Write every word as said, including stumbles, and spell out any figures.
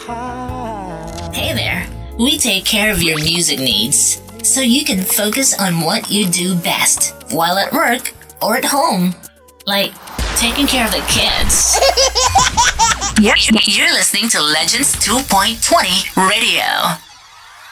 Hey there, we take care of your music needs so you can focus on what you do best while at work or at home, like taking care of the kids. You're, you're listening to Legends two point twenty Radio.